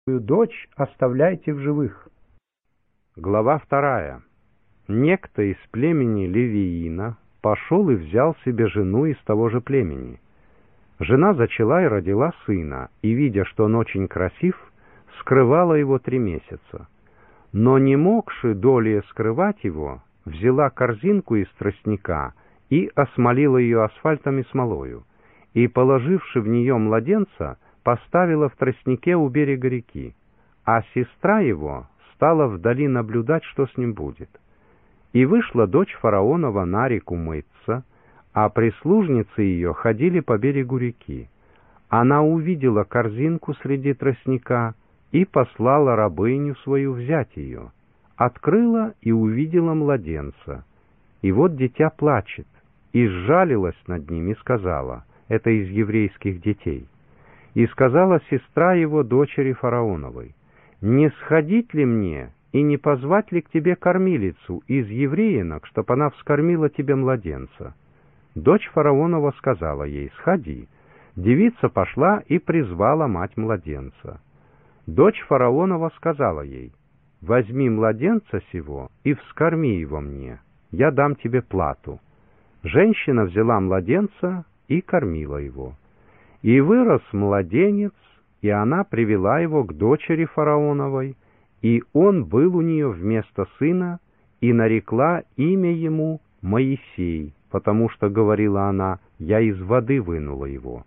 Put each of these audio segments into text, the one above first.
дочь оставляйте в живых». Глава 2. Некто из племени Левиина пошел и взял себе жену из того же племени. Жена зачала и родила сына, и, видя, что он очень красив, скрывала его 3 месяца. Но не могши долее скрывать его, взяла корзинку из тростника и осмолила ее асфальтом и смолою, и, положивши в нее младенца, поставила в тростнике у берега реки, а сестра его стала вдали наблюдать, что с ним будет. И вышла дочь фараонова на реку мыться, а прислужницы ее ходили по берегу реки. Она увидела корзинку среди тростника и послала рабыню свою взять ее. Открыла и увидела младенца. И вот дитя плачет, и сжалилась над ним и сказала, это из еврейских детей, и сказала сестра его дочери фараоновой, не сходить ли мне и не позвать ли к тебе кормилицу из евреинок, чтоб она вскормила тебе младенца? Дочь фараонова сказала ей, сходи. Девица пошла и призвала мать младенца. Дочь фараонова сказала ей, возьми младенца сего и вскорми его мне, я дам тебе плату. Женщина взяла младенца и кормила его. И вырос младенец, и она привела его к дочери фараоновой, и он был у нее вместо сына, и нарекла имя ему Моисей, потому что, говорила она, я из воды вынула его.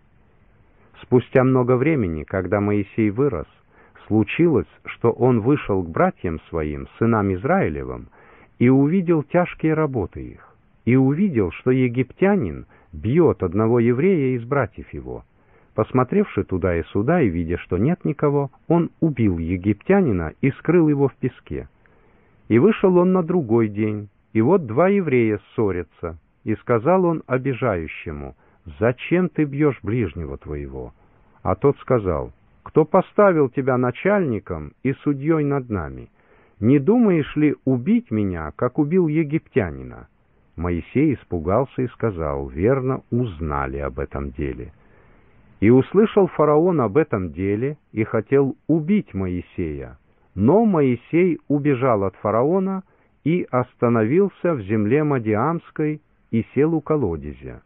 Спустя много времени, когда Моисей вырос, случилось, что он вышел к братьям своим, сынам Израилевым, и увидел тяжкие работы их, и увидел, что египтянин бьет одного еврея из братьев его. Посмотревши туда и сюда и видя, что нет никого, он убил египтянина и скрыл его в песке. И вышел он на другой день, и вот 2 еврея ссорятся, и сказал он обижающему, «Зачем ты бьешь ближнего твоего?» А тот сказал, «Кто поставил тебя начальником и судьей над нами? Не думаешь ли убить меня, как убил египтянина?» Моисей испугался и сказал, «Верно, узнали об этом деле». И услышал фараон об этом деле и хотел убить Моисея. Но Моисей убежал от фараона и остановился в земле Мадиамской и сел у колодезя.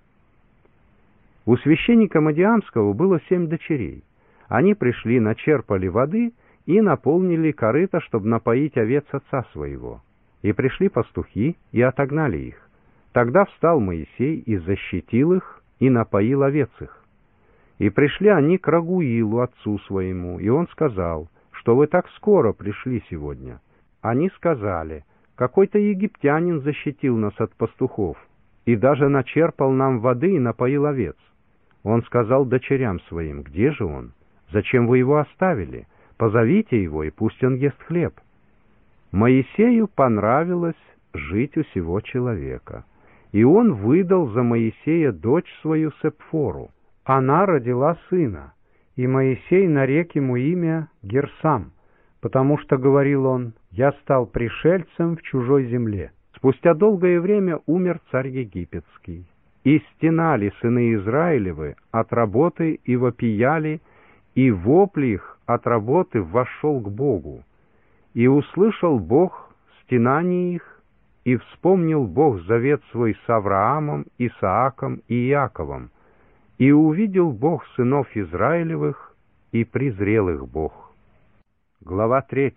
У священника Мадиамского было 7 дочерей. Они пришли, начерпали воды и наполнили корыто, чтобы напоить овец отца своего. И пришли пастухи и отогнали их. Тогда встал Моисей и защитил их, и напоил овец их. И пришли они к Рагуилу, отцу своему, и он сказал, что вы так скоро пришли сегодня. Они сказали, какой-то египтянин защитил нас от пастухов, и даже начерпал нам воды и напоил овец. Он сказал дочерям своим, где же он? Зачем вы его оставили? Позовите его, и пусть он ест хлеб. Моисею понравилось жить у сего человека, и он выдал за Моисея дочь свою Сепфору. Она родила сына, и Моисей нарек ему имя Герсам, потому что, говорил он, «Я стал пришельцем в чужой земле». Спустя долгое время умер царь египетский, и стенали сыны Израилевы от работы и вопияли, и вопль их от работы вошел к Богу. И услышал Бог стенание их, и вспомнил Бог завет свой с Авраамом, Исааком и Иаковом, и увидел Бог сынов Израилевых, и презрел их Бог. Глава 3.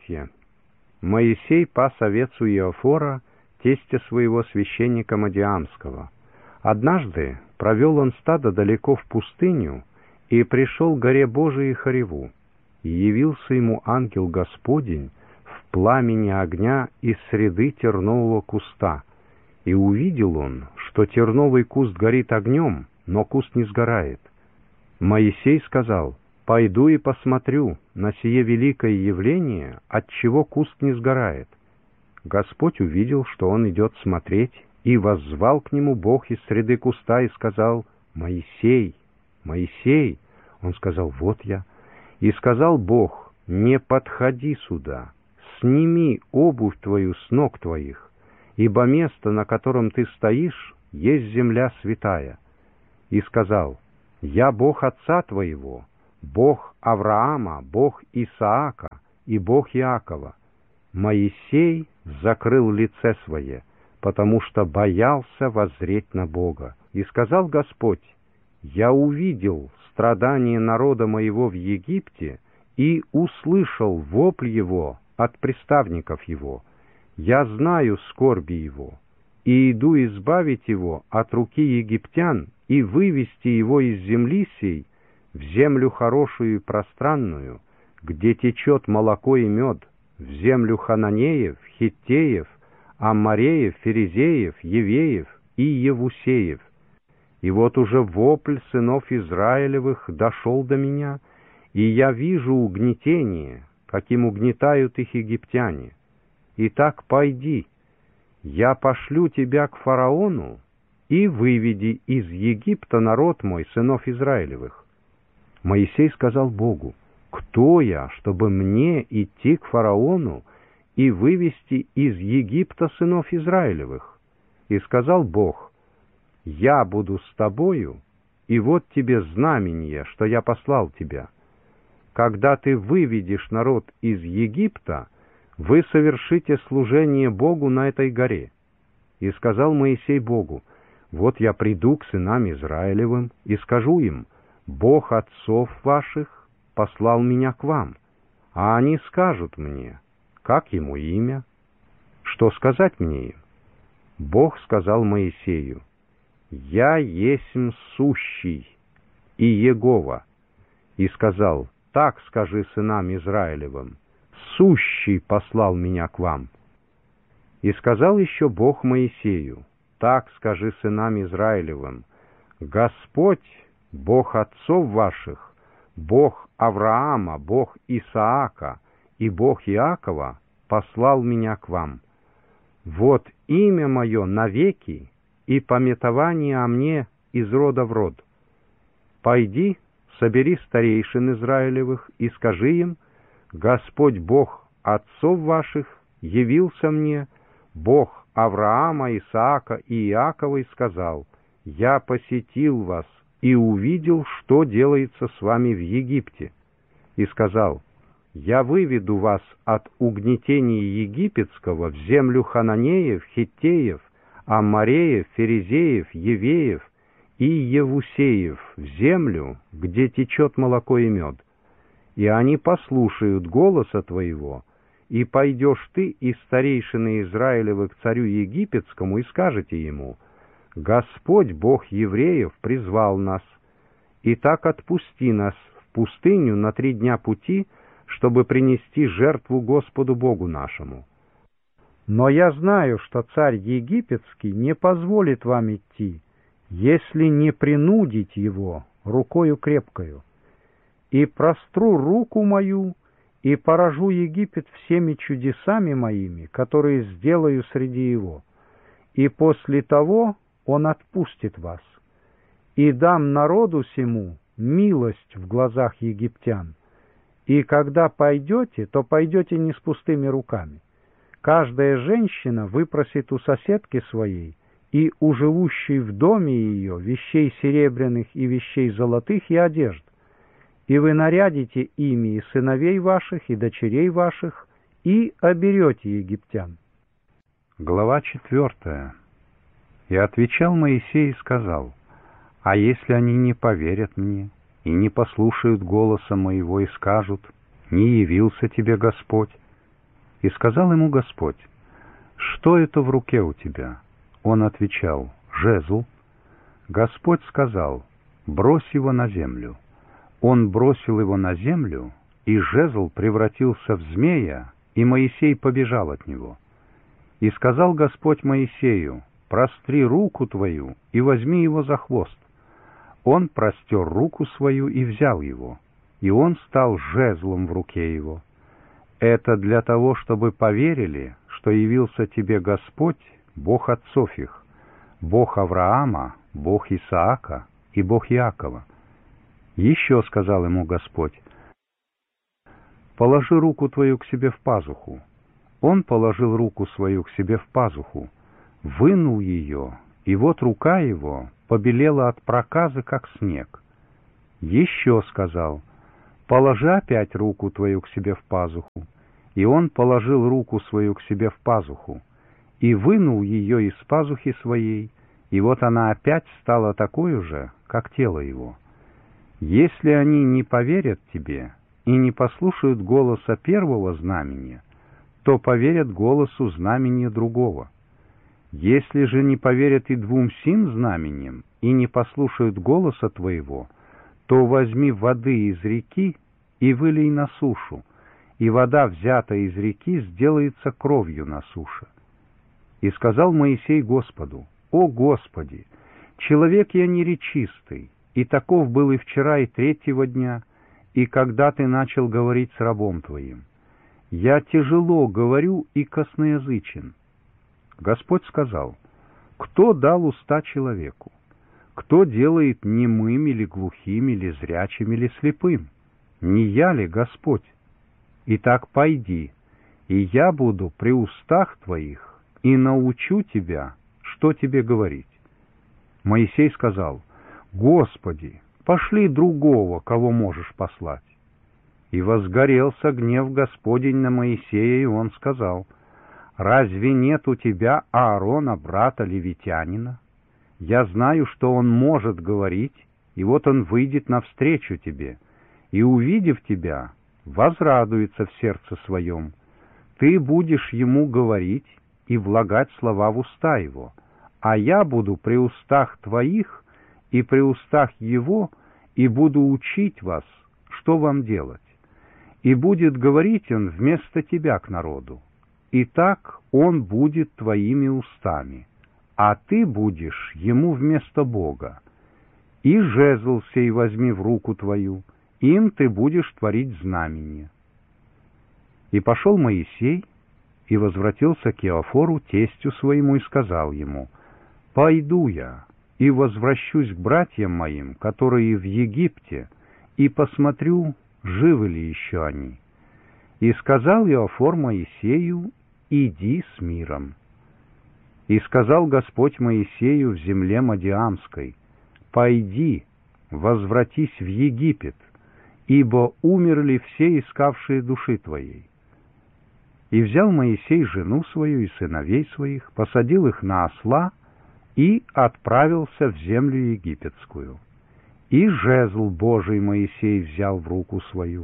Моисей пас овец у Иофора, тестя своего священника Мадиамского. Однажды провел он стадо далеко в пустыню, и пришел к горе Божией Хореву, и явился ему ангел Господень в пламени огня из среды тернового куста. И увидел он, что терновый куст горит огнем, но куст не сгорает. Моисей сказал, «Пойду и посмотрю на сие великое явление, отчего куст не сгорает». Господь увидел, что он идет смотреть, и воззвал к нему Бог из среды куста и сказал, «Моисей, Моисей!» Он сказал, «Вот я». И сказал Бог, «Не подходи сюда, сними обувь твою с ног твоих, ибо место, на котором ты стоишь, есть земля святая». И сказал, «Я Бог отца твоего, Бог Авраама, Бог Исаака и Бог Иакова». Моисей закрыл лице свое, потому что боялся воззреть на Бога. И сказал Господь: «Я увидел страдания народа моего в Египте и услышал вопль его от приставников его. Я знаю скорби его, и иду избавить его от руки египтян и вывести его из земли сей в землю хорошую и пространную, где течет молоко и мед, в землю хананеев, хиттеев, аммореев, ферезеев, евеев и евусеев. И вот уже вопль сынов Израилевых дошел до меня, и я вижу угнетение, каким угнетают их египтяне. Итак, пойди, я пошлю тебя к фараону, и выведи из Египта народ мой, сынов Израилевых». Моисей сказал Богу: «Кто я, чтобы мне идти к фараону и вывести из Египта сынов Израилевых?» И сказал Бог: «Я буду с тобою, и вот тебе знамение, что я послал тебя. Когда ты выведешь народ из Египта, вы совершите служение Богу на этой горе». И сказал Моисей Богу: «Вот я приду к сынам Израилевым и скажу им: Бог отцов ваших послал меня к вам, а они скажут мне: как ему имя? Что сказать мне им?» Бог сказал Моисею: «Я есмь сущий и Егова». И сказал: «Так скажи сынам Израилевым: сущий послал меня к вам». И сказал еще Бог Моисею: «Так скажи сынам Израилевым: Господь, Бог отцов ваших, Бог Авраама, Бог Исаака и Бог Иакова послал меня к вам. Вот имя мое навеки, и памятование о мне из рода в род. Пойди, собери старейшин Израилевых и скажи им: Господь Бог отцов ваших явился мне, Бог Авраама, Исаака и Иакова, и сказал: я посетил вас и увидел, что делается с вами в Египте, и сказал: я выведу вас от угнетения египетского в землю хананеев, хиттеев, аммореев, ферезеев, евеев и евусеев, в землю, где течет молоко и мед. И они послушают голоса твоего, и пойдешь ты и старейшины Израилевы к царю египетскому, и скажете ему: Господь, Бог евреев, призвал нас, и так отпусти нас в пустыню на 3 дня пути, чтобы принести жертву Господу Богу нашему. Но я знаю, что царь египетский не позволит вам идти, если не принудить его рукою крепкою. И простру руку мою, и поражу Египет всеми чудесами моими, которые сделаю среди его. И после того он отпустит вас. И дам народу сему милость в глазах египтян. И когда пойдете, то пойдете не с пустыми руками. Каждая женщина выпросит у соседки своей и у живущей в доме ее вещей серебряных и вещей золотых и одежд, и вы нарядите ими и сыновей ваших, и дочерей ваших, и оберете египтян». Глава 4. И отвечал Моисей и сказал: «А если они не поверят мне и не послушают голоса моего и скажут: не явился тебе Господь?» И сказал ему Господь: «Что это в руке у тебя?» Он отвечал: «Жезл». Господь сказал: «Брось его на землю». Он бросил его на землю, и жезл превратился в змея, и Моисей побежал от него. И сказал Господь Моисею: «Простри руку твою и возьми его за хвост». Он простер руку свою и взял его, и он стал жезлом в руке его. Это для того, чтобы поверили, что явился тебе Господь, Бог отцов их, Бог Авраама, Бог Исаака и Бог Иакова. Еще сказал ему Господь: «Положи руку твою к себе в пазуху». Он положил руку свою к себе в пазуху, вынул ее, и вот рука его побелела от проказа, как снег. Еще сказал: положи опять руку твою к себе в пазуху. И он положил руку свою к себе в пазуху, и вынул ее из пазухи своей, и вот она опять стала такой же, как тело его. Если они не поверят тебе и не послушают голоса первого знамения, то поверят голосу знамения другого. Если же не поверят и двум сим знамениям и не послушают голоса твоего, то возьми воды из реки и вылей на сушу, и вода, взятая из реки, сделается кровью на суше. И сказал Моисей Господу: «О Господи, человек я неречистый, и таков был и вчера, и третьего дня, и когда ты начал говорить с рабом твоим. Я тяжело говорю и косноязычен». Господь сказал: «Кто дал уста человеку? Кто делает немым или глухим, или зрячим, или слепым? Не я ли Господь? Итак, пойди, и я буду при устах твоих, и научу тебя, что тебе говорить». Моисей сказал: «Господи, пошли другого, кого можешь послать». И возгорелся гнев Господень на Моисея, и он сказал: «Разве нет у тебя Аарона, брата левитянина? Я знаю, что он может говорить, и вот он выйдет навстречу тебе, и, увидев тебя, возрадуется в сердце своем. Ты будешь ему говорить и влагать слова в уста его, а я буду при устах твоих и при устах его, и буду учить вас, что вам делать. И будет говорить он вместо тебя к народу. И так он будет твоими устами, а ты будешь ему вместо Бога. И жезл сей возьми в руку твою, им ты будешь творить знамение». И пошел Моисей, и возвратился к Иофору, тестю своему, и сказал ему: «Пойду я, и возвращусь к братьям моим, которые в Египте, и посмотрю, живы ли еще они». И сказал Иофор Моисею: «Иди с миром». И сказал Господь Моисею в земле Мадиамской: «Пойди, возвратись в Египет, ибо умерли все искавшие души твоей». И взял Моисей жену свою и сыновей своих, посадил их на осла и отправился в землю египетскую. И жезл Божий Моисей взял в руку свою.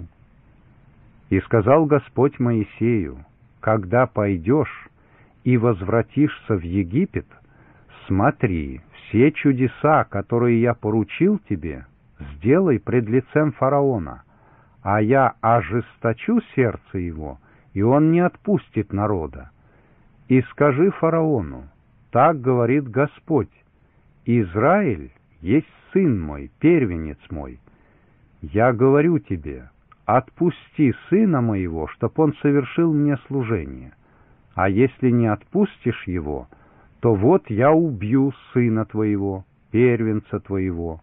И сказал Господь Моисею: «Когда пойдешь и возвратишься в Египет, смотри, все чудеса, которые я поручил тебе, сделай пред лицем фараона, а я ожесточу сердце его, и он не отпустит народа. И скажи фараону: так говорит Господь: Израиль есть сын мой, первенец мой. Я говорю тебе: отпусти сына моего, чтоб он совершил мне служение. А если не отпустишь его, то вот я убью сына твоего, первенца твоего».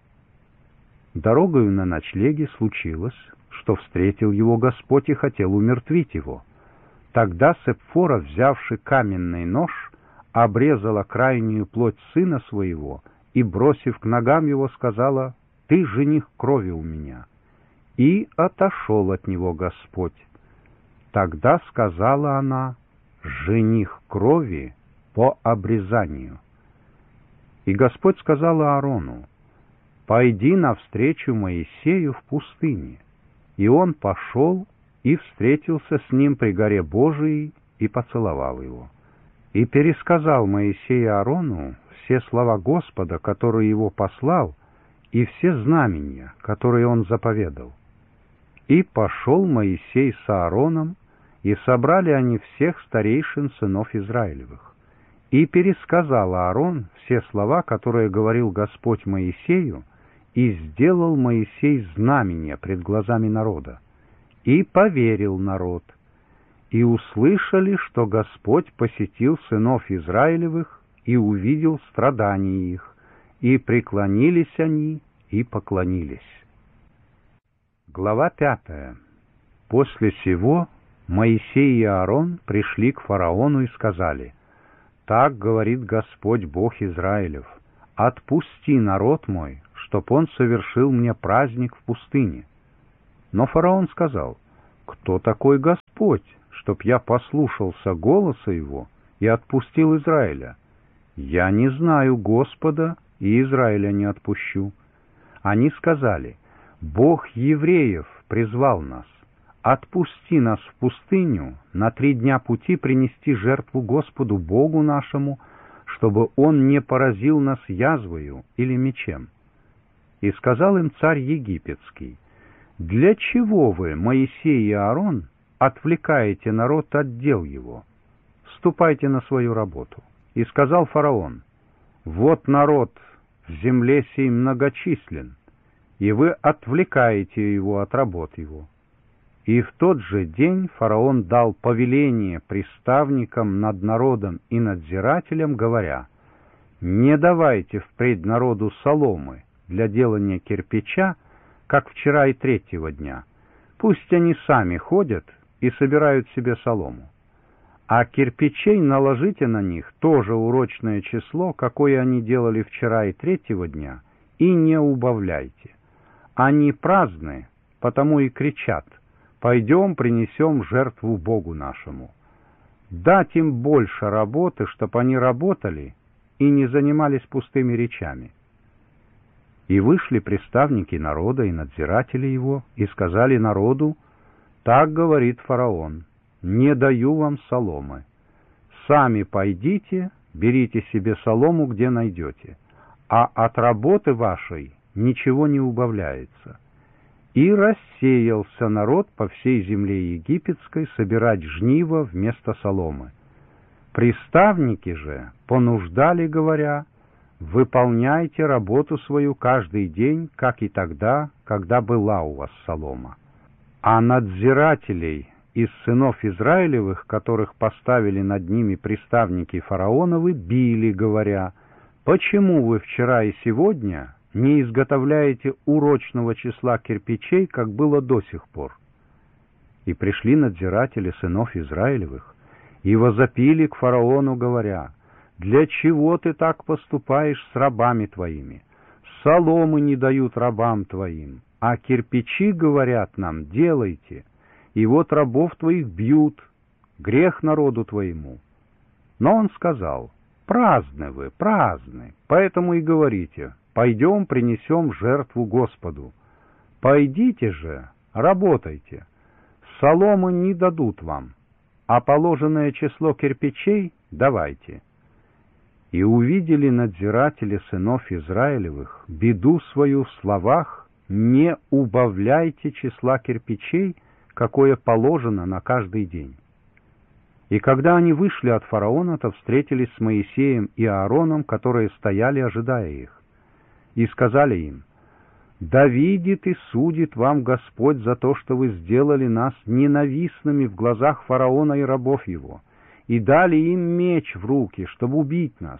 Дорогою на ночлеге случилось, что встретил его Господь и хотел умертвить его. Тогда Сепфора, взявши каменный нож, обрезала крайнюю плоть сына своего и, бросив к ногам его, сказала: «Ты жених крови у меня». И отошел от него Господь. Тогда сказала она: «Жених крови по обрезанию». И Господь сказал Аарону: «Пойди навстречу Моисею в пустыне». И он пошел и встретился с ним при горе Божией и поцеловал его. И пересказал Моисей Аарону все слова Господа, которые его послал, и все знамения, которые он заповедал. И пошел Моисей с Аароном, и собрали они всех старейшин сынов Израилевых. И пересказал Аарон все слова, которые говорил Господь Моисею, и сделал Моисей знамения пред глазами народа. И поверил народ, и услышали, что Господь посетил сынов Израилевых и увидел страдания их, и преклонились они и поклонились. Глава 5. После сего Моисей и Аарон пришли к фараону и сказали: «Так говорит Господь Бог Израилев: отпусти народ мой, чтоб он совершил мне праздник в пустыне». Но фараон сказал: «Кто такой Господь, чтоб я послушался голоса его и отпустил Израиля? Я не знаю Господа, и Израиля не отпущу». Они сказали: «Бог евреев призвал нас. Отпусти нас в пустыню на 3 дня пути принести жертву Господу Богу нашему, чтобы Он не поразил нас язвою или мечем». И сказал им царь египетский: «Для чего вы, Моисей и Аарон, отвлекаете народ от дел его? Ступайте на свою работу». И сказал фараон: «Вот народ в земле сей многочислен, и вы отвлекаете его от работ его». И в тот же день фараон дал повеление приставникам над народом и надзирателям, говоря: «Не давайте впредь народу соломы для делания кирпича, как вчера и 3-го дня. Пусть они сами ходят и собирают себе солому. А кирпичей наложите на них тоже урочное число, какое они делали вчера и 3-го дня, и не убавляйте. Они праздны, потому и кричат: пойдем принесем жертву Богу нашему. Дать им больше работы, чтоб они работали и не занимались пустыми речами». И вышли приставники народа и надзиратели его, и сказали народу: «Так говорит фараон: не даю вам соломы. Сами пойдите, берите себе солому, где найдете, а от работы вашей ничего не убавляется». И рассеялся народ по всей земле египетской собирать жниво вместо соломы. Приставники же понуждали, говоря: «Выполняйте работу свою каждый день, как и тогда, когда была у вас солома». А надзирателей из сынов Израилевых, которых поставили над ними приставники фараоновы, били, говоря: «Почему вы вчера и сегодня не изготовляете урочного числа кирпичей, как было до сих пор?» И пришли надзиратели сынов Израилевых и возопили к фараону, говоря: «Для чего ты так поступаешь с рабами твоими? Соломы не дают рабам твоим, а кирпичи, говорят нам, делайте, и вот рабов твоих бьют, грех народу твоему». Но он сказал: «Праздны вы, праздны, поэтому и говорите: пойдем принесем жертву Господу. Пойдите же, работайте, соломы не дадут вам, а положенное число кирпичей давайте». И увидели надзиратели сынов Израилевых беду свою в словах: «Не убавляйте числа кирпичей, какое положено на каждый день». И когда они вышли от фараона, то встретились с Моисеем и Аароном, которые стояли, ожидая их, и сказали им: «Да видит и судит вам Господь за то, что вы сделали нас ненавистными в глазах фараона и рабов его, и дали им меч в руки, чтобы убить нас».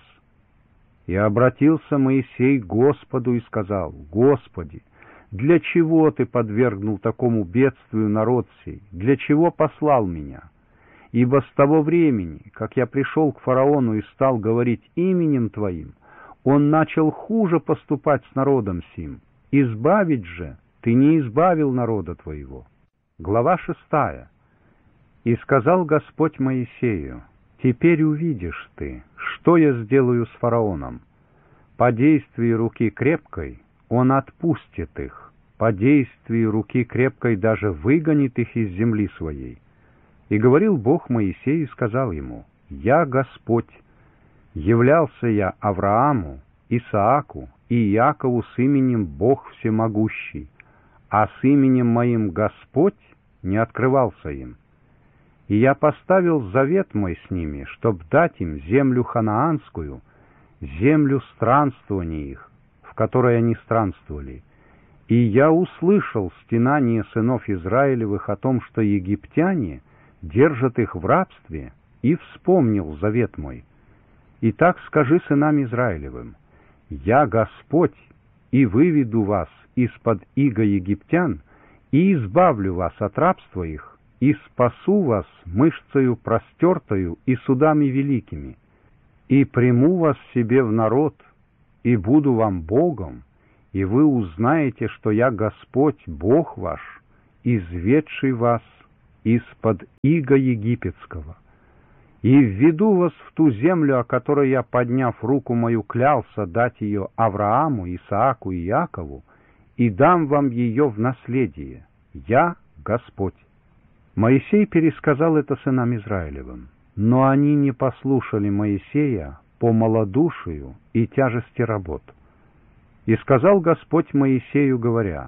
И обратился Моисей к Господу и сказал: «Господи, для чего ты подвергнул такому бедствию народ сей? Для чего послал меня? Ибо с того времени, как я пришел к фараону и стал говорить именем Твоим, он начал хуже поступать с народом сим. Избавить же ты не избавил народа Твоего». Глава 6. «И сказал Господь Моисею: теперь увидишь ты, что я сделаю с фараоном. По действии руки крепкой он отпустит их, по действии руки крепкой даже выгонит их из земли своей». И говорил Бог Моисею и сказал ему: «Я Господь. Являлся я Аврааму, Исааку и Иакову с именем Бог Всемогущий, а с именем моим Господь не открывался им. И я поставил завет мой с ними, чтоб дать им землю ханаанскую, землю странствования их, в которой они странствовали. И я услышал стенание сынов Израилевых о том, что египтяне держат их в рабстве, и вспомнил завет мой. Итак, скажи сынам Израилевым: я Господь, и выведу вас из-под иго египтян, и избавлю вас от рабства их, и спасу вас мышцею простертою и судами великими, и приму вас себе в народ, и буду вам Богом, и вы узнаете, что я Господь, Бог ваш, изведший вас из-под ига египетского, и введу вас в ту землю, о которой я, подняв руку мою, клялся дать ее Аврааму, Исааку и Иакову, и дам вам ее в наследие. Я Господь». Моисей пересказал это сынам Израилевым, но они не послушали Моисея по малодушию и тяжести работ. И сказал Господь Моисею, говоря: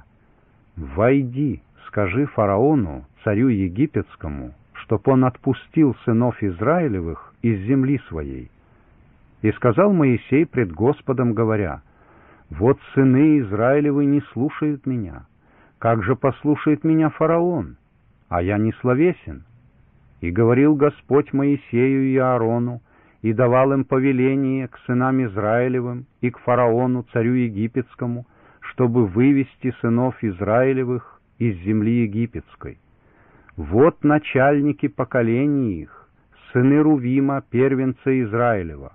«Войди, скажи фараону, царю египетскому, чтоб он отпустил сынов Израилевых из земли своей». И сказал Моисей пред Господом, говоря: «Вот сыны Израилевы не слушают меня. Как же послушает меня фараон? А я не словесен». И говорил Господь Моисею и Аарону, и давал им повеление к сынам Израилевым и к фараону, царю египетскому, чтобы вывести сынов Израилевых из земли египетской. Вот начальники поколений их, сыны Рувима, первенца Израилева,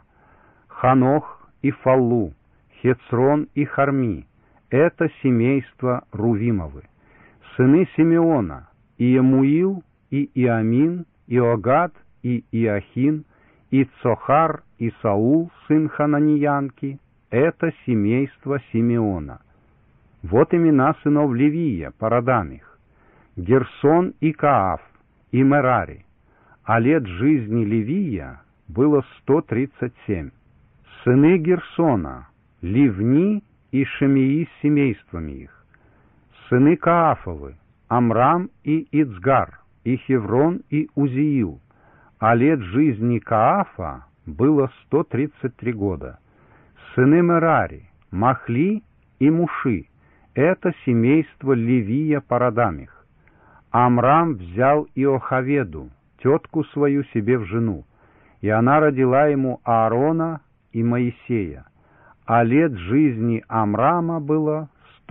Ханох и Фаллу, Хецрон и Харми. Это семейство Рувимовы. Сыны Симеона, Иемуил и Иамин, Иогад и Иохин, и Цохар и Саул, сын Хананьянки. Это семейство Симеона. Вот имена сынов Левия по родам их: Герсон и Кааф, и Мерари. А лет жизни Левия было 137. Сыны Герсона — Ливни и Шемии с семействами их. Сыны Каафовы — Амрам и Ицгар, и Хеврон и Узиил. А лет жизни Каафа было 133 года. Сыны Мерари — Махли и Муши. Это семейство Левия по родам их. Амрам взял Иохаведу, тетку свою, себе в жену, и она родила ему Аарона и Моисея. А лет жизни Амрама было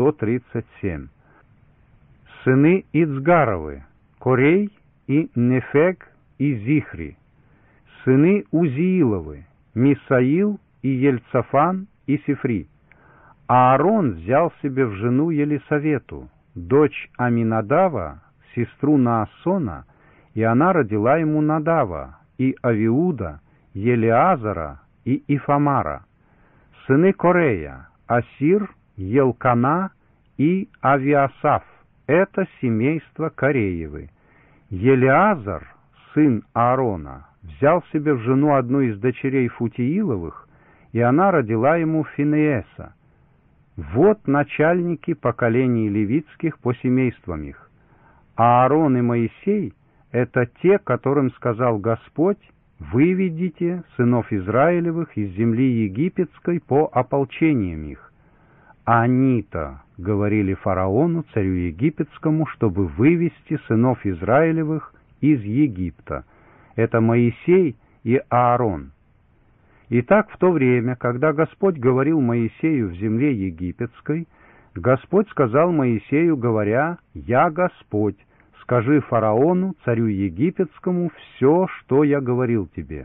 137. Сыны Ицгаровы — Корей и Нефег и Зихри. Сыны Узииловы — Мисаил и Ельцафан и Сифри. Аарон взял себе в жену Елисавету, дочь Аминадава, сестру Наасона, и она родила ему Надава и Авиуда, Елеазара и Ифамара. Сыны Корея — Асир, Елкана и Авиасаф. Это семейство Кореевы. Елеазар, сын Аарона, взял себе в жену одну из дочерей Футииловых, и она родила ему Финееса. Вот начальники поколений левитских по семействам их. Аарон и Моисей — это те, которым сказал Господь: «Выведите сынов Израилевых из земли египетской по ополчениям их». Они-то говорили фараону, царю египетскому, чтобы вывести сынов Израилевых из Египта. Это Моисей и Аарон. Итак, в то время, когда Господь говорил Моисею в земле египетской, Господь сказал Моисею, говоря: «Я Господь, скажи фараону, царю египетскому, все, что я говорил тебе».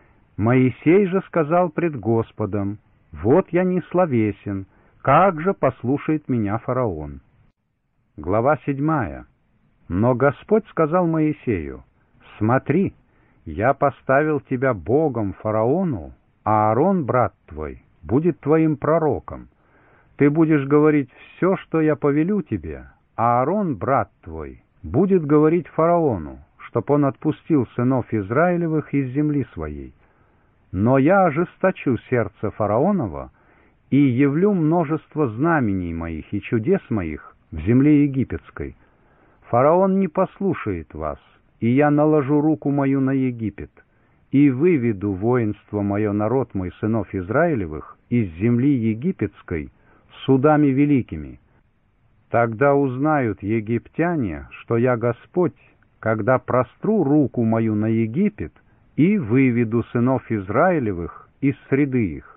Моисей же сказал пред Господом: «Вот я не словесен, как же послушает меня фараон?» Глава 7. Но Господь сказал Моисею: «Смотри, я поставил тебя Богом фараону, а Аарон, брат твой, будет твоим пророком. Ты будешь говорить все, что я повелю тебе, а Аарон, брат твой, будет говорить фараону, чтоб он отпустил сынов Израилевых из земли своей. Но я ожесточу сердце фараонова и явлю множество знамений моих и чудес моих в земле египетской. Фараон не послушает вас, и я наложу руку мою на Египет, и выведу воинство мое, народ мой, сынов Израилевых, из земли египетской судами великими. Тогда узнают египтяне, что я Господь, когда простру руку мою на Египет и выведу сынов Израилевых из среды их».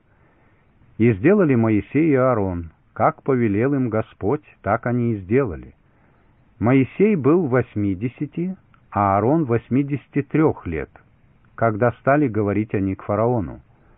И сделали Моисей и Аарон, как повелел им Господь, так они и сделали. Моисей был 80, а Аарон 83 лет, когда стали говорить они к фараону.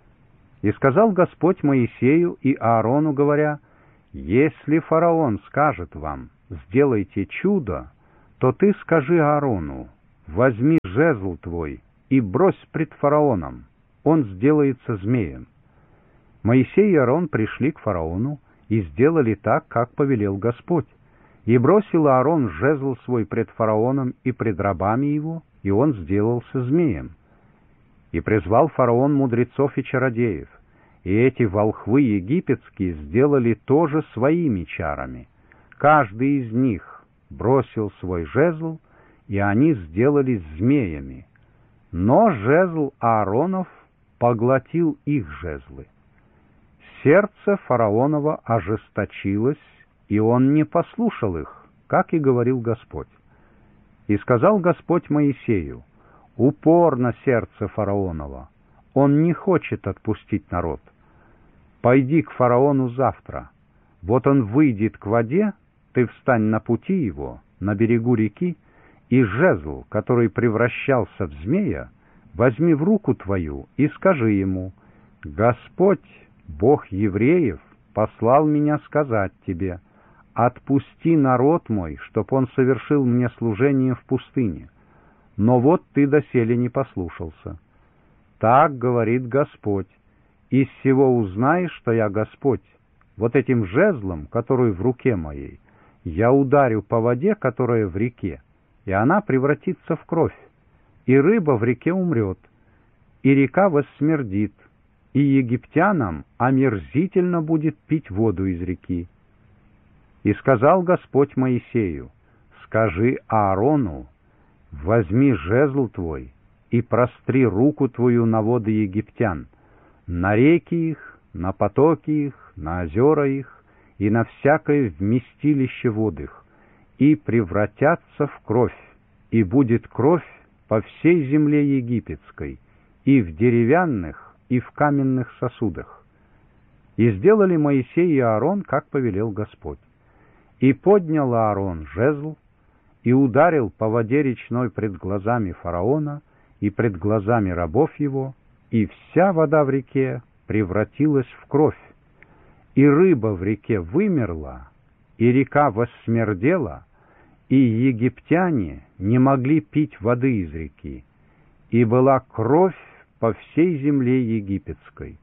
И сказал Господь Моисею и Аарону, говоря: «Если фараон скажет вам: сделайте чудо, то ты скажи Аарону: возьми жезл твой и брось пред фараоном, он сделается змеем». Моисей и Аарон пришли к фараону и сделали так, как повелел Господь. И бросил Аарон жезл свой пред фараоном и пред рабами его, и он сделался змеем. И призвал фараон мудрецов и чародеев, и эти волхвы египетские сделали тоже своими чарами. Каждый из них бросил свой жезл, и они сделались змеями. Но жезл Ааронов поглотил их жезлы. Сердце фараонова ожесточилось, и он не послушал их, как и говорил Господь. И сказал Господь Моисею: «Упорно сердце фараонова, он не хочет отпустить народ. Пойди к фараону завтра. Вот он выйдет к воде, ты встань на пути его, на берегу реки, и жезл, который превращался в змея, возьми в руку твою и скажи ему: Господь, Бог евреев, послал меня сказать тебе: отпусти народ мой, чтоб он совершил мне служение в пустыне. Но вот ты доселе не послушался. Так говорит Господь: из всего узнаешь, что я Господь. Вот этим жезлом, который в руке моей, я ударю по воде, которая в реке, и она превратится в кровь, и рыба в реке умрет, и река воссмердит, и египтянам омерзительно будет пить воду из реки. И сказал Господь Моисею: скажи Аарону: возьми жезл твой и простри руку твою на воды египтян, на реки их, на потоки их, на озера их и на всякое вместилище вод их, и превратятся в кровь, и будет кровь по всей земле египетской, и в деревянных, и в каменных сосудах. И сделали Моисей и Аарон, как повелел Господь. И поднял Аарон жезл, и ударил по воде речной пред глазами фараона и пред глазами рабов его, и вся вода в реке превратилась в кровь, и рыба в реке вымерла, и река воссмердела, и египтяне не могли пить воды из реки, и была кровь по всей земле египетской.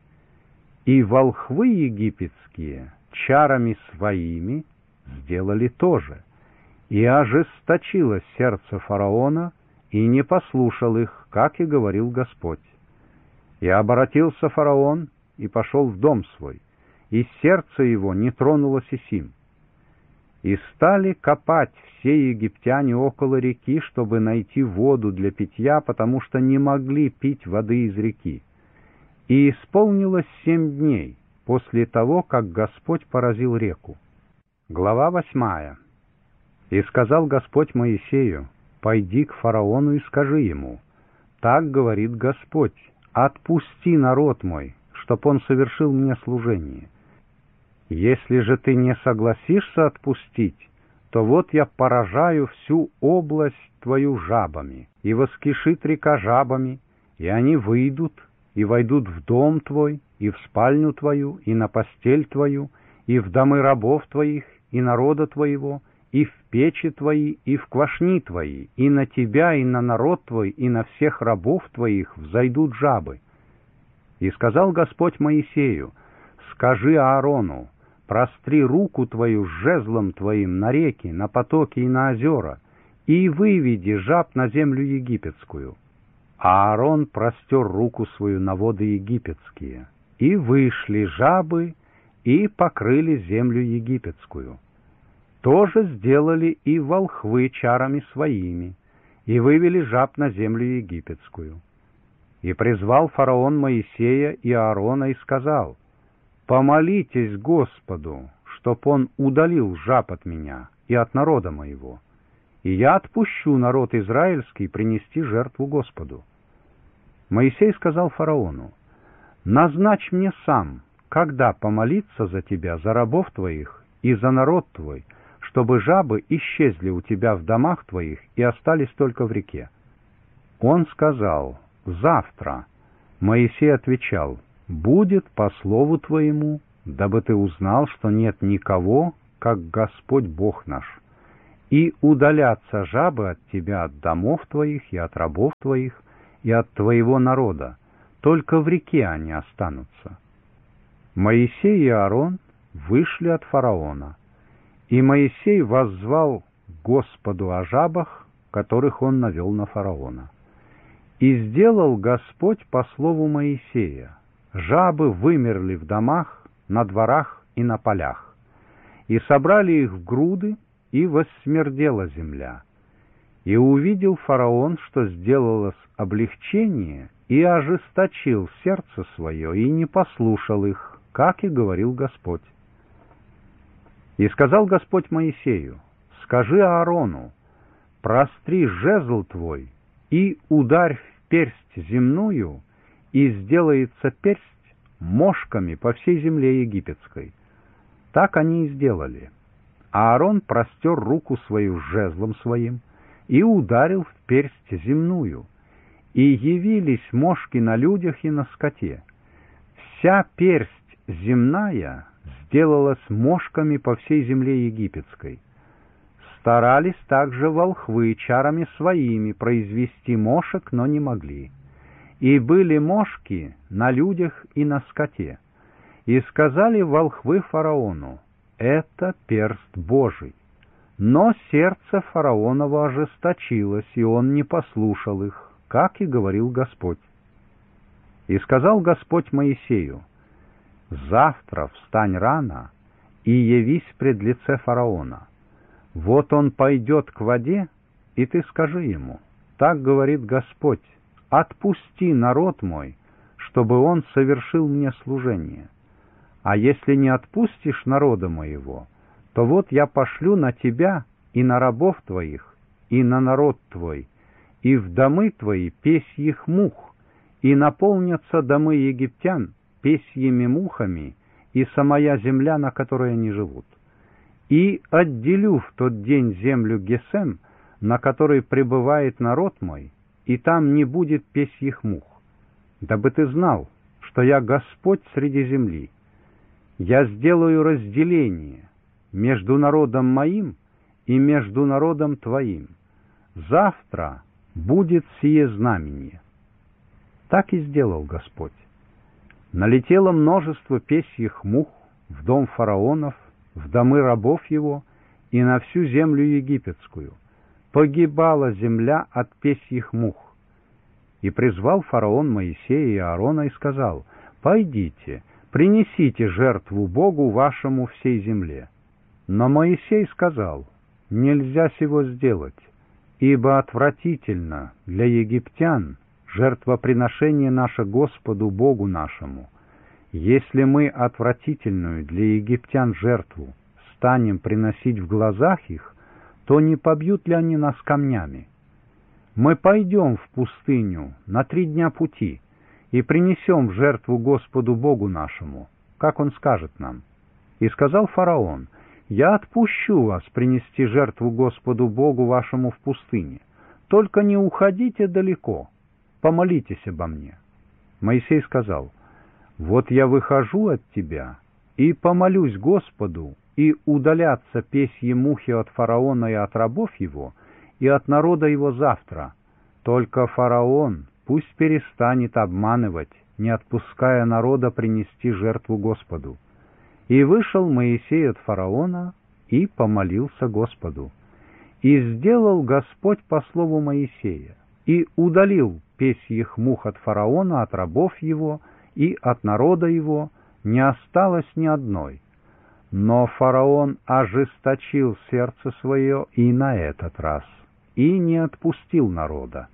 И волхвы египетские чарами своими сделали то же, и ожесточилось сердце фараона, и не послушал их, как и говорил Господь. И обратился фараон, и пошел в дом свой, и сердце его не тронулось и сим. И стали копать все египтяне около реки, чтобы найти воду для питья, потому что не могли пить воды из реки. И исполнилось 7 дней после того, как Господь поразил реку. Глава 8. И сказал Господь Моисею: пойди к фараону и скажи ему: так говорит Господь: отпусти народ мой, чтоб он совершил мне служение. Если же ты не согласишься отпустить, то вот я поражаю всю область твою жабами, и воскишит река жабами, и они выйдут, и войдут в дом твой, и в спальню твою, и на постель твою, и в домы рабов твоих, и народа твоего, и в печи твои, и в квашни твои, и на тебя, и на народ твой, и на всех рабов твоих взойдут жабы. И сказал Господь Моисею: скажи Аарону: простри руку твою с жезлом твоим на реки, на потоки и на озера, и выведи жаб на землю египетскую. А Аарон простер руку свою на воды египетские, и вышли жабы, и покрыли землю египетскую. То же сделали и волхвы чарами своими, и вывели жаб на землю египетскую. И призвал фараон Моисея и Аарона и сказал: помолитесь Господу, чтоб он удалил жаб от меня и от народа моего, и я отпущу народ израильский принести жертву Господу. Моисей сказал фараону: назначь мне сам, когда помолиться за тебя, за рабов твоих и за народ твой, чтобы жабы исчезли у тебя в домах твоих и остались только в реке. Он сказал: завтра. Моисей отвечал: будет по слову твоему, дабы ты узнал, что нет никого, как Господь Бог наш. и удалятся жабы от тебя, от домов твоих и от рабов твоих, и от твоего народа, только в реке они останутся». Моисей и Аарон вышли от фараона, и Моисей воззвал Господу о жабах, которых он навел на фараона. И сделал Господь по слову Моисея: жабы вымерли в домах, на дворах и на полях, и собрали их в груды, и воссмердела земля. И увидел фараон, что сделалось облегчение, и ожесточил сердце свое, и не послушал их, как и говорил Господь. И сказал Господь Моисею: «Скажи Аарону: простри жезл твой, и ударь в персть земную, и сделается персть мошками по всей земле египетской». Так они и сделали. Аарон простер руку свою с жезлом своим и ударил в персть земную, и явились мошки на людях и на скоте. Вся персть земная сделалась мошками по всей земле египетской. Старались также волхвы чарами своими произвести мошек, но не могли. И были мошки на людях и на скоте. И сказали волхвы фараону: «Это перст Божий». Но сердце фараоново ожесточилось, и он не послушал их, как и говорил Господь. И сказал Господь Моисею: «Завтра встань рано и явись пред лице фараона. Вот он пойдет к воде, и ты скажи ему: так говорит Господь: отпусти народ мой, чтобы он совершил мне служение. А если не отпустишь народа моего, то вот я пошлю на тебя и на рабов твоих, и на народ твой, и в домы твои песьих мух, и наполнятся домы египтян песьими мухами, и самая земля, на которой они живут. И отделю в тот день землю Гесем, на которой пребывает народ мой, и там не будет песьих мух, дабы ты знал, что я Господь среди земли. Я сделаю разделение между народом моим и между народом твоим. Завтра будет сие знамение». Так и сделал Господь. Налетело множество песьих мух в дом фараонов, в домы рабов его и на всю землю египетскую. Погибала земля от песьих мух. И призвал фараон Моисея и Аарона и сказал: «Пойдите, принесите жертву Богу вашему всей земле». Но Моисей сказал: «Нельзя сего сделать, ибо отвратительно для египтян жертвоприношение наше Господу Богу нашему. Если мы отвратительную для египтян жертву станем приносить в глазах их, то не побьют ли они нас камнями? Мы пойдем в пустыню на 3 дня пути и принесем в жертву Господу Богу нашему, как Он скажет нам». И сказал фараон: «Я отпущу вас принести жертву Господу Богу вашему в пустыне, только не уходите далеко, помолитесь обо мне». Моисей сказал: «Вот я выхожу от тебя и помолюсь Господу, и удалятся песьи мухи от фараона и от рабов его, и от народа его завтра. Только фараон пусть перестанет обманывать, не отпуская народа принести жертву Господу». И вышел Моисей от фараона и помолился Господу. И сделал Господь по слову Моисея, и удалил песьих мух от фараона, от рабов его и от народа его, не осталось ни одной. Но фараон ожесточил сердце свое и на этот раз, и не отпустил народа.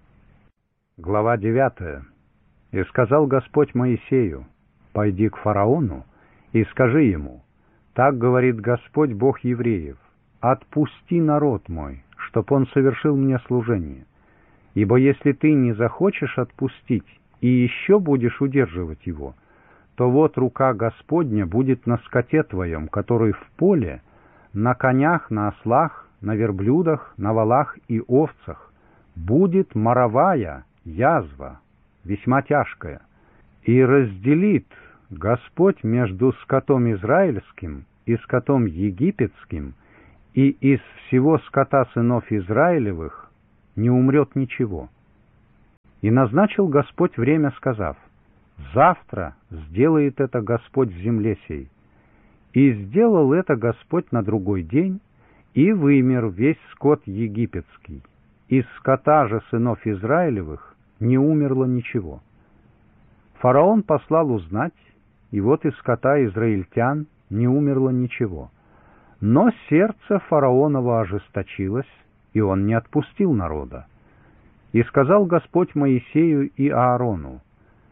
Глава 9. И сказал Господь Моисею: «Пойди к фараону и скажи ему: так говорит Господь Бог евреев: отпусти народ мой, чтоб он совершил мне служение. Ибо если ты не захочешь отпустить и еще будешь удерживать его, то вот рука Господня будет на скоте твоем, который в поле, на конях, на ослах, на верблюдах, на волах и овцах. Будет моровая язва, весьма тяжкая, и разделит Господь между скотом израильским и скотом египетским, и из всего скота сынов Израилевых не умрет ничего. И назначил Господь время, сказав: завтра сделает это Господь в земле сей. И сделал это Господь на другой день, и вымер весь скот египетский. Из скота же сынов Израилевых не умерло ничего. Фараон послал узнать, и вот из скота израильтян не умерло ничего. Но сердце фараонова ожесточилось, и он не отпустил народа. И сказал Господь Моисею и Аарону: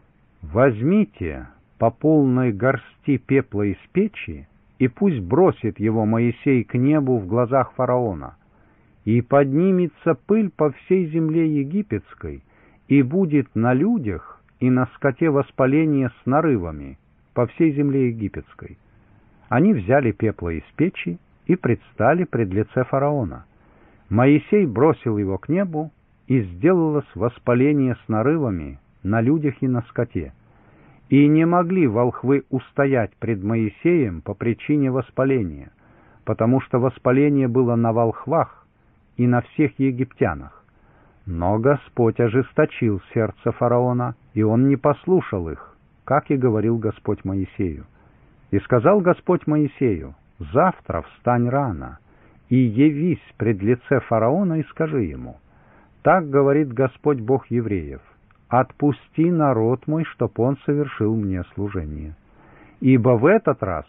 возьмите по полной горсти пепла из печи, и пусть бросит его Моисей к небу в глазах фараона, и поднимется пыль по всей земле египетской, и будет на людях и на скоте воспаление с нарывами по всей земле египетской. Они взяли пепла из печи и предстали пред лице фараона. Моисей бросил его к небу, и сделалось воспаление с нарывами на людях и на скоте. И не могли волхвы устоять пред Моисеем по причине воспаления, потому что воспаление было на волхвах и на всех египтянах. Но Господь ожесточил сердце фараона, и он не послушал их, как и говорил Господь Моисею. И сказал Господь Моисею: завтра встань рано, и явись пред лице фараона, и скажи ему: так говорит Господь Бог евреев: отпусти народ мой, чтоб он совершил мне служение. Ибо в этот раз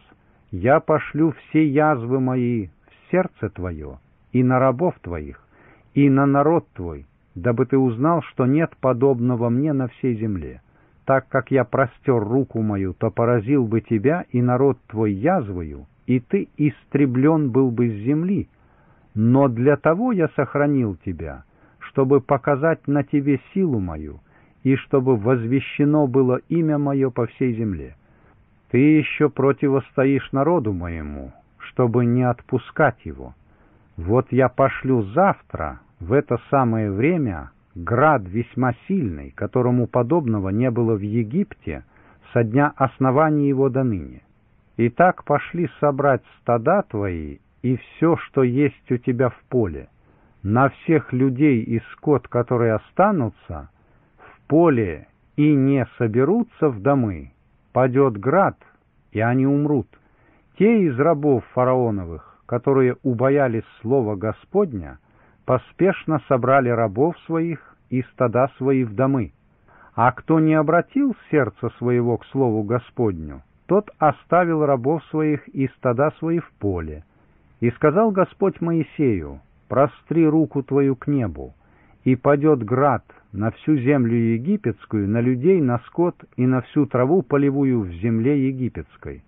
я пошлю все язвы мои в сердце твое, и на рабов твоих, и на народ твой, дабы ты узнал, что нет подобного мне на всей земле. Так как я простер руку мою, то поразил бы тебя и народ твой язвою, и ты истреблен был бы с земли. Но для того я сохранил тебя, чтобы показать на тебе силу мою, и чтобы возвещено было имя мое по всей земле. Ты еще противостоишь народу моему, чтобы не отпускать его. Вот я пошлю завтра, в это самое время, град весьма сильный, которому подобного не было в Египте со дня основания его до ныне. И так пошли собрать стада твои и все, что есть у тебя в поле. На всех людей и скот, которые останутся в поле и не соберутся в домы, падет град, и они умрут. Те из рабов фараоновых, которые убоялись слова Господня, поспешно собрали рабов своих и стада свои в домы. А кто не обратил сердце своего к слову Господню, тот оставил рабов своих и стада свои в поле. И сказал Господь Моисею: простри руку твою к небу, и падет град на всю землю египетскую, на людей, на скот и на всю траву полевую в земле египетской.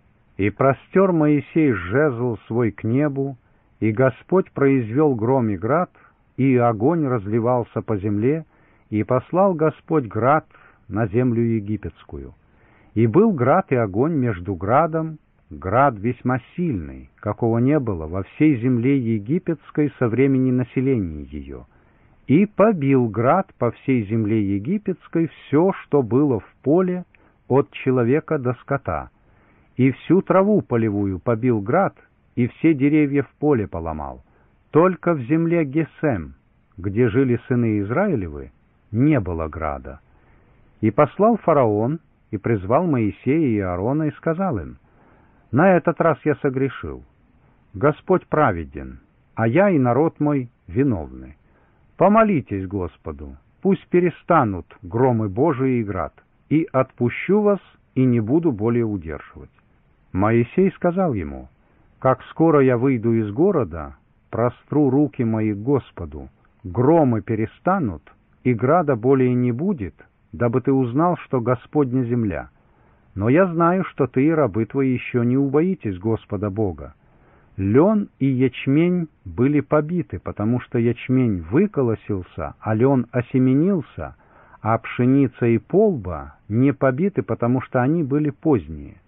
И простер Моисей жезл свой к небу, и Господь произвел гром и град, и огонь разливался по земле, и послал Господь град на землю египетскую. И был град и огонь между градом, град весьма сильный, какого не было во всей земле египетской со времени населения ее. И побил град по всей земле египетской все, что было в поле, от человека до скота. И всю траву полевую побил град, и все деревья в поле поломал. Только в земле Гесем, где жили сыны Израилевы, не было града. И послал фараон, и призвал Моисея и Аарона, и сказал им: на этот раз я согрешил. Господь праведен, а я и народ мой виновны. Помолитесь Господу, пусть перестанут громы Божии и град, и отпущу вас, и не буду более удерживать. Моисей сказал ему: как скоро я выйду из города, простру руки мои к Господу, громы перестанут, и града более не будет, дабы ты узнал, что Господня земля. Но я знаю, что ты и рабы твои еще не убоитесь Господа Бога. Лен и ячмень были побиты, потому что ячмень выколосился, а лен осеменился, а пшеница и полба не побиты, потому что они были поздние.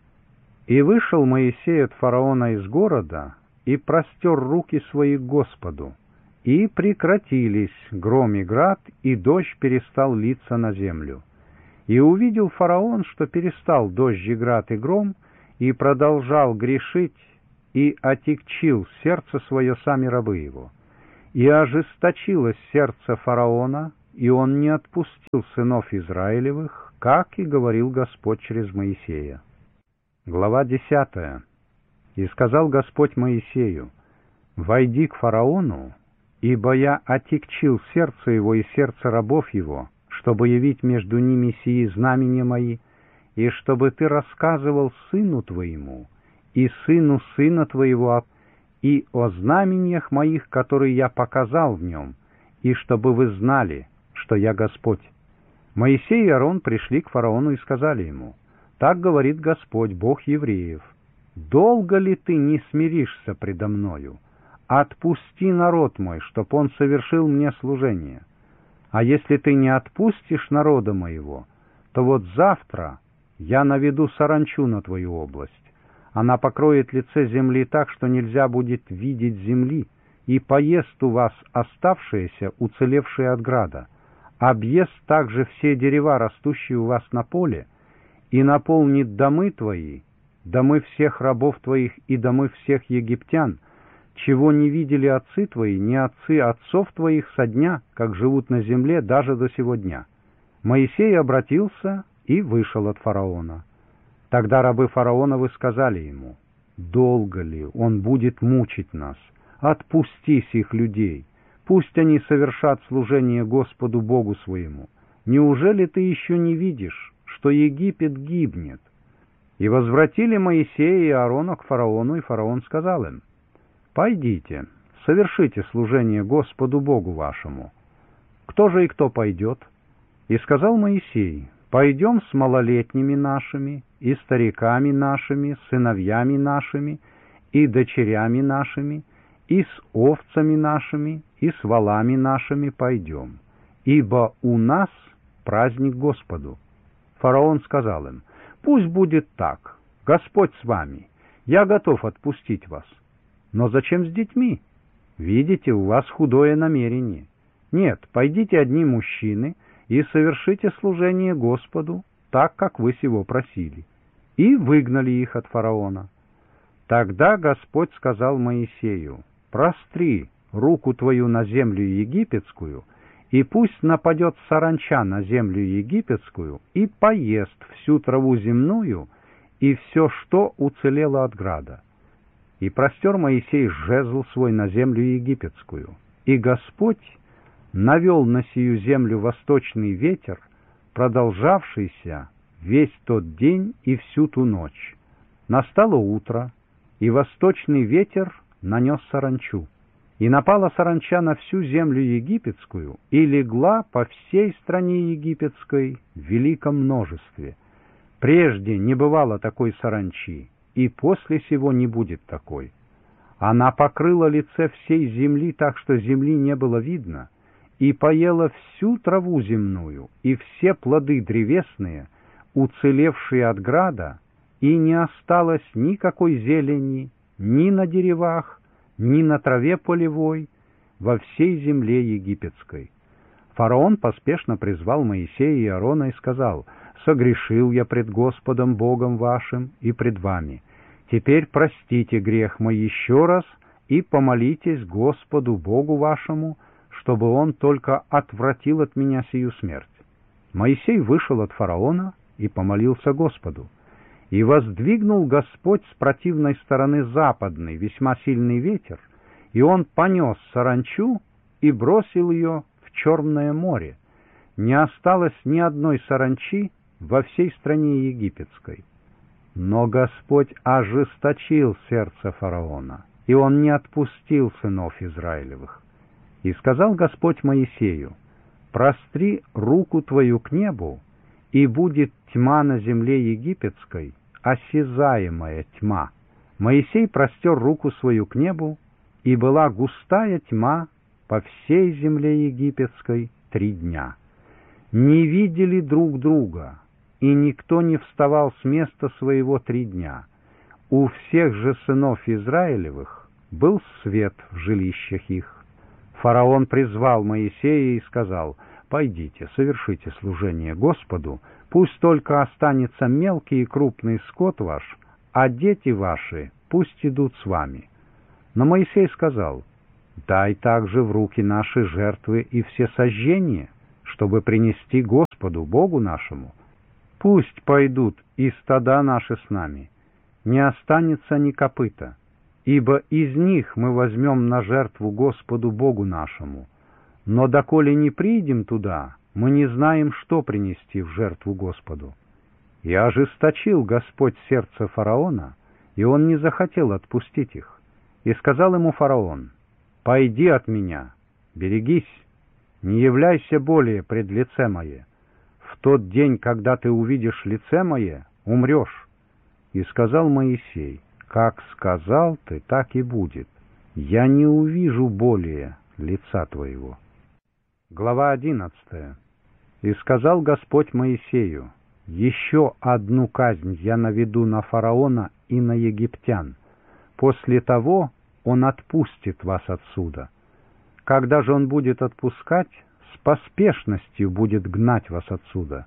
И вышел Моисей от фараона из города, и простер руки свои к Господу, и прекратились гром и град, и дождь перестал литься на землю. И увидел фараон, что перестал дождь и град и гром, и продолжал грешить, и отягчил сердце свое сами рабы его. И ожесточилось сердце фараона, и он не отпустил сынов Израилевых, как и говорил Господь через Моисея. Глава 10. И сказал Господь Моисею: «Войди к фараону, ибо я отягчил сердце его и сердце рабов его, чтобы явить между ними сии знамения мои, и чтобы ты рассказывал сыну твоему и сыну сына твоего и о знамениях моих, которые я показал в нем, и чтобы вы знали, что я Господь». Моисей и Аарон пришли к фараону и сказали ему: «Так говорит Господь, Бог евреев: долго ли ты не смиришься предо мною? Отпусти народ мой, чтоб он совершил мне служение. А если ты не отпустишь народа моего, то вот завтра я наведу саранчу на твою область. Она покроет лице земли так, что нельзя будет видеть земли, и поест у вас оставшиеся, уцелевшие от града, объест также все дерева, растущие у вас на поле, и наполнит домы твои, домы всех рабов твоих и домы всех египтян, чего не видели отцы твои, ни отцы отцов твоих со дня, как живут на земле, даже до сего дня». Моисей обратился и вышел от фараона. Тогда рабы фараоновы сказали ему: «Долго ли он будет мучить нас? Отпусти сих людей, пусть они совершат служение Господу Богу своему. Неужели ты еще не видишь, что Египет гибнет?» И возвратили Моисея и Аарона к фараону, и фараон сказал им: «Пойдите, совершите служение Господу Богу вашему». «Кто же и кто пойдет?» И сказал Моисей: «Пойдем с малолетними нашими, и стариками нашими, сыновьями нашими, и дочерями нашими, и с овцами нашими, и с волами нашими пойдем, ибо у нас праздник Господу». Фараон сказал им: «Пусть будет так, Господь с вами, я готов отпустить вас. Но зачем с детьми? Видите, у вас худое намерение. Нет, пойдите одни мужчины и совершите служение Господу, так, как вы сего просили». И выгнали их от фараона. Тогда Господь сказал Моисею: «Простри руку твою на землю египетскую, и пусть нападет саранча на землю египетскую и поест всю траву земную и все, что уцелело от града». И простер Моисей жезл свой на землю египетскую, и Господь навел на сию землю восточный ветер, продолжавшийся весь тот день и всю ту ночь. Настало утро, и восточный ветер нанес саранчу. И напала саранча на всю землю египетскую, и легла по всей стране египетской в великом множестве. Прежде не бывало такой саранчи, и после сего не будет такой. Она покрыла лице всей земли так, что земли не было видно, и поела всю траву земную, и все плоды древесные, уцелевшие от града, и не осталось никакой зелени ни на деревах, ни на траве полевой, во всей земле египетской. Фараон поспешно призвал Моисея и Аарона и сказал: «Согрешил я пред Господом Богом вашим и пред вами. Теперь простите грех мой еще раз и помолитесь Господу Богу вашему, чтобы Он только отвратил от меня сию смерть». Моисей вышел от фараона и помолился Господу. И воздвигнул Господь с противной стороны западный весьма сильный ветер, и он понес саранчу и бросил ее в Черное море. Не осталось ни одной саранчи во всей стране египетской. Но Господь ожесточил сердце фараона, и он не отпустил сынов Израилевых. И сказал Господь Моисею: «Простри руку твою к небу, и будет тьма на земле египетской, осязаемая тьма». Моисей простер руку свою к небу, и была густая тьма по всей земле египетской 3 дня. Не видели друг друга, и никто не вставал с места своего 3 дня. У всех же сынов Израилевых был свет в жилищах их. Фараон призвал Моисея и сказал: «Пойдите, совершите служение Господу, пусть только останется мелкий и крупный скот ваш, а дети ваши пусть идут с вами». Но Моисей сказал: «Дай также в руки наши жертвы и все сожжения, чтобы принести Господу, Богу нашему. Пусть пойдут и стада наши с нами, не останется ни копыта, ибо из них мы возьмем на жертву Господу Богу нашему. Но доколе не придем туда, мы не знаем, что принести в жертву Господу». И ожесточил Господь сердце фараона, и он не захотел отпустить их. И сказал ему фараон: «Пойди от меня, берегись, не являйся более пред лице мое. В тот день, когда ты увидишь лице мое, умрешь». И сказал Моисей: «Как сказал ты, так и будет. Я не увижу более лица твоего». Глава 11. «И сказал Господь Моисею: еще одну казнь я наведу на фараона и на египтян. После того он отпустит вас отсюда. Когда же он будет отпускать, с поспешностью будет гнать вас отсюда.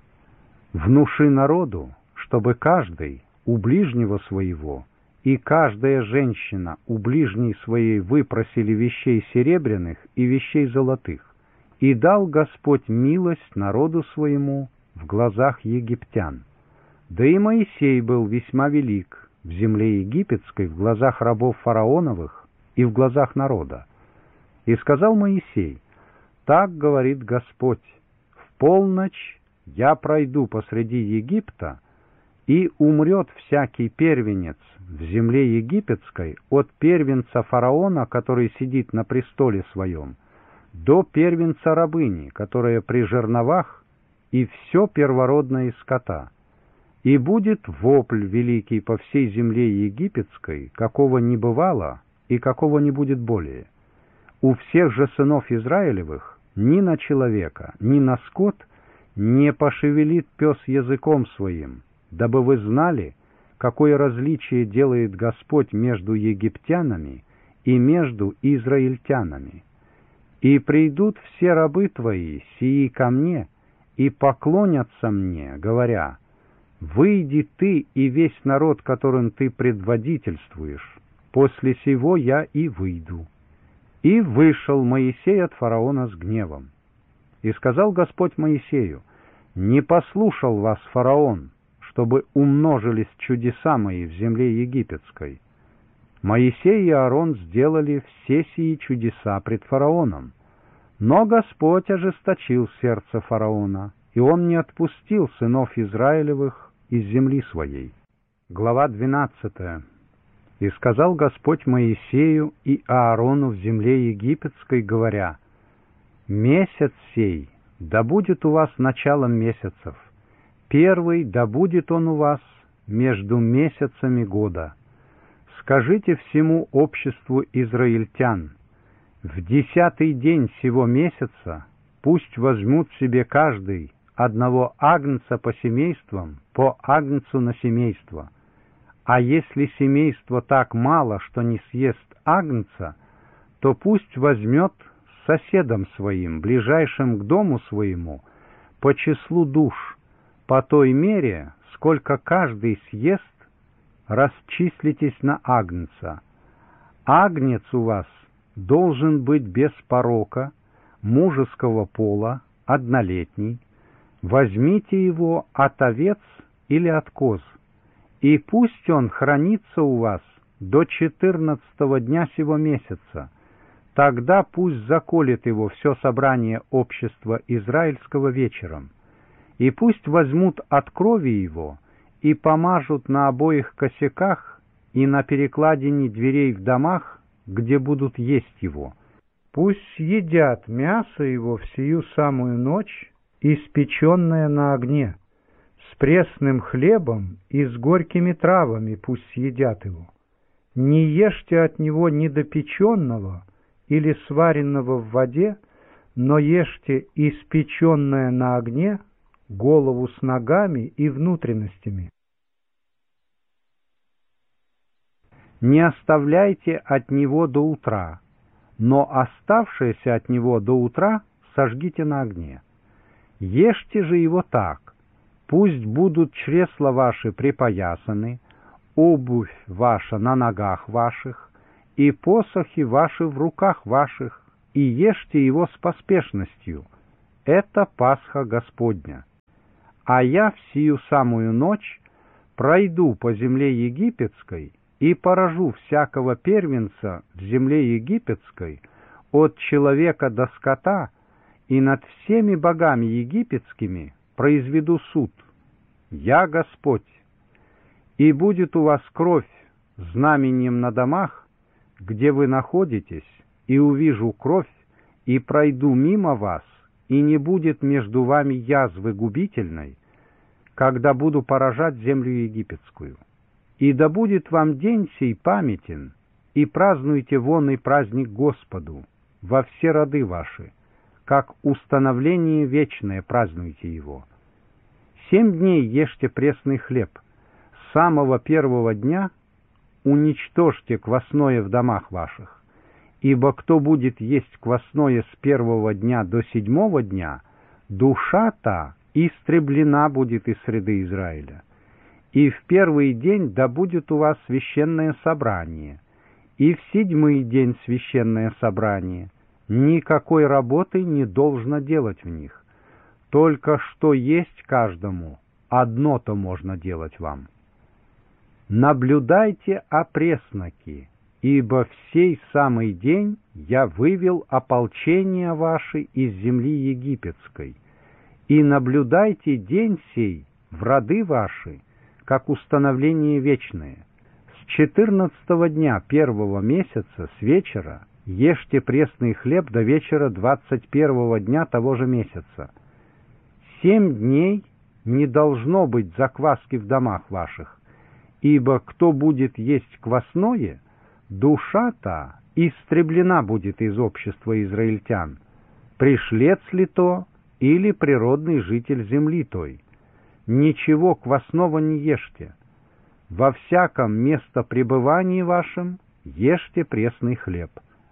Внуши народу, чтобы каждый у ближнего своего и каждая женщина у ближней своей выпросили вещей серебряных и вещей золотых. И дал Господь милость народу своему в глазах египтян. Да и Моисей был весьма велик в земле египетской в глазах рабов фараоновых и в глазах народа. И сказал Моисей: «Так говорит Господь: в полночь я пройду посреди Египта, и умрет всякий первенец в земле египетской от первенца фараона, который сидит на престоле своем, до первенца рабыни, которая при жерновах, и все первородное из скота. И будет вопль великий по всей земле египетской, какого не бывало и какого не будет более. У всех же сынов Израилевых ни на человека, ни на скот не пошевелит пес языком своим, дабы вы знали, какое различие делает Господь между египтянами и между израильтянами. И придут все рабы твои сии ко мне и поклонятся мне, говоря: выйди ты и весь народ, которым ты предводительствуешь, после сего я и выйду». И вышел Моисей от фараона с гневом. И сказал Господь Моисею: «Не послушал вас фараон, чтобы умножились чудеса мои в земле египетской». Моисей и Аарон сделали все сии чудеса пред фараоном. Но Господь ожесточил сердце фараона, и он не отпустил сынов Израилевых из земли своей. Глава 12. «И сказал Господь Моисею и Аарону в земле египетской, говоря: месяц сей да будет у вас началом месяцев, первый да будет он у вас между месяцами года. Скажите всему обществу израильтян: в 10-й день сего месяца пусть возьмут себе каждый одного агнца по семействам, по агнцу на семейство. А если семейство так мало, что не съест агнца, то пусть возьмет с соседом своим, ближайшим к дому своему, по числу душ, по той мере, сколько каждый съест, расчислитесь на агнца. Агнец у вас должен быть без порока, мужеского пола, однолетний. Возьмите его от овец или от коз, и пусть он хранится у вас до 14-го дня сего месяца. Тогда пусть заколет его все собрание общества израильского вечером, и пусть возьмут от крови его и помажут на обоих косяках и на перекладине дверей в домах, где будут есть его. Пусть съедят мясо его в сию самую ночь, испеченное на огне, с пресным хлебом и с горькими травами пусть съедят его. Не ешьте от него недопеченного или сваренного в воде, но ешьте испеченное на огне, голову с ногами и внутренностями. Не оставляйте от него до утра, но оставшееся от него до утра сожгите на огне. Ешьте же его так: пусть будут чресла ваши припоясаны, обувь ваша на ногах ваших, и посохи ваши в руках ваших, и ешьте его с поспешностью. Это Пасха Господня. А я в сию самую ночь пройду по земле египетской и поражу всякого первенца в земле египетской, от человека до скота, и над всеми богами египетскими произведу суд. Я Господь. И будет у вас кровь знаменем на домах, где вы находитесь, и увижу кровь, и пройду мимо вас, и не будет между вами язвы губительной, когда буду поражать землю египетскую. И да будет вам день сей памятен, и празднуйте вонный праздник Господу во все роды ваши, как установление вечное празднуйте его. 7 дней ешьте пресный хлеб, с самого первого дня уничтожьте квасное в домах ваших, ибо кто будет есть квасное с первого дня до 7-го дня, душа та истреблена будет из среды Израиля. И в первый день да будет у вас священное собрание, и в 7-й день священное собрание. Никакой работы не должно делать в них. Только что есть каждому, одно-то можно делать вам. Наблюдайте о пресноке, ибо в сей самый день я вывел ополчение ваше из земли египетской. И наблюдайте день сей в роды ваши, как установление вечное. С 14-го дня 1-го месяца с вечера ешьте пресный хлеб до вечера 21-го дня того же месяца. 7 дней не должно быть закваски в домах ваших, ибо кто будет есть квасное, душа та истреблена будет из общества израильтян, пришлец ли то или природный житель земли той. Ничего квасного не ешьте. Во всяком местопребывании вашем ешьте пресный хлеб.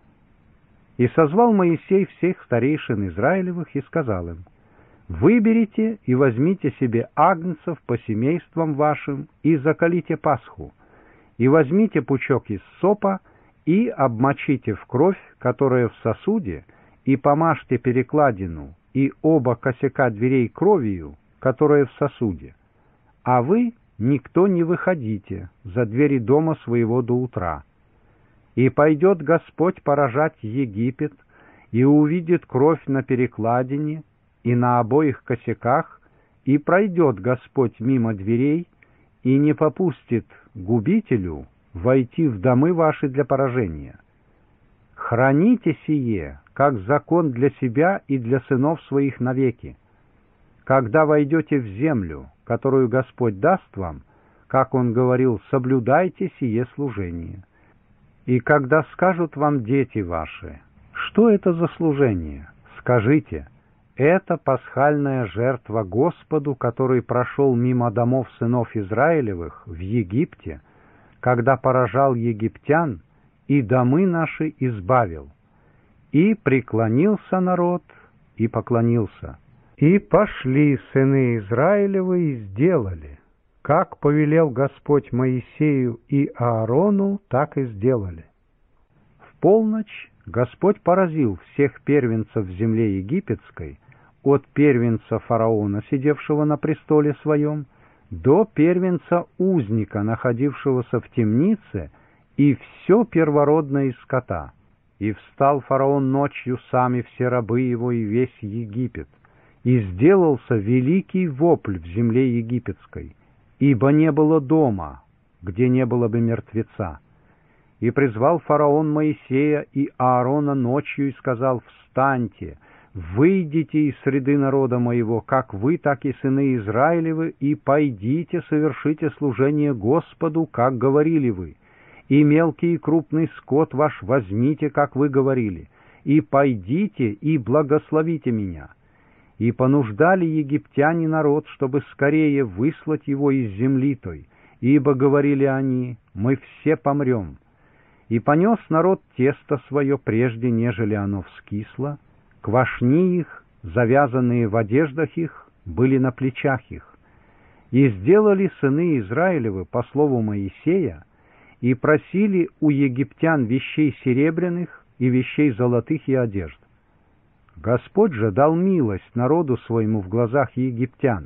И созвал Моисей всех старейшин Израилевых и сказал им: «Выберите и возьмите себе агнцев по семействам вашим и заколите Пасху, и возьмите пучок из сопа и обмочите в кровь, которая в сосуде, и помажьте перекладину и оба косяка дверей кровью, которая в сосуде. А вы никто не выходите за двери дома своего до утра. И пойдет Господь поражать Египет, и увидит кровь на перекладине и на обоих косяках, и пройдет Господь мимо дверей, и не попустит губителю войти в домы ваши для поражения. Храните сие, как закон для себя и для сынов своих навеки. Когда войдете в землю, которую Господь даст вам, как Он говорил, соблюдайте сие служение. И когда скажут вам дети ваши: что это за служение? Скажите: это пасхальная жертва Господу, который прошел мимо домов сынов Израилевых в Египте, когда поражал египтян и домы наши избавил. И преклонился народ, и поклонился. И пошли сыны Израилевы и сделали, как повелел Господь Моисею и Аарону, так и сделали. В полночь Господь поразил всех первенцев в земле египетской, от первенца фараона, сидевшего на престоле своем, до первенца узника, находившегося в темнице, и все первородное из скота. И встал фараон ночью, сами все рабы его и весь Египет, и сделался великий вопль в земле египетской, ибо не было дома, где не было бы мертвеца. И призвал фараон Моисея и Аарона ночью и сказал: «Встаньте, выйдите из среды народа моего, как вы, так и сыны Израилевы, и пойдите, совершите служение Господу, как говорили вы, и мелкий и крупный скот ваш возьмите, как вы говорили, и пойдите и благословите меня». И понуждали египтяне народ, чтобы скорее выслать его из земли той, ибо говорили они: «Мы все помрем». И понес народ тесто свое, прежде нежели оно вскисло, квашни их, завязанные в одеждах их, были на плечах их. И сделали сыны Израилевы по слову Моисея, и просили у египтян вещей серебряных и вещей золотых и одежд. Господь же дал милость народу своему в глазах египтян,